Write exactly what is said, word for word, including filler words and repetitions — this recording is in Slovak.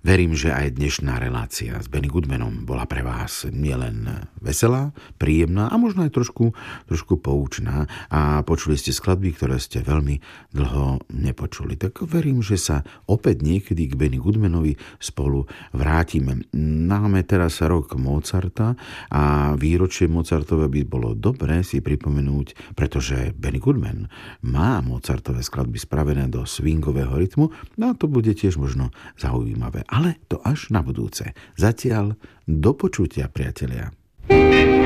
Verím, že aj dnešná relácia s Benny Goodmanom bola pre vás nielen veselá, príjemná a možno aj trošku, trošku poučná a počuli ste skladby, ktoré ste veľmi dlho nepočuli. Tak verím, že sa opäť niekedy k Benny Goodmanovi spolu vrátime. Máme teraz rok Mozarta a výročie Mozartové by bolo dobré si pripomenúť, pretože Benny Goodman má Mozartové skladby spravené do swingového rytmu, no a to bude tiež možno zaujímavé. Ale to až na budúce. Zatiaľ do počutia, priatelia.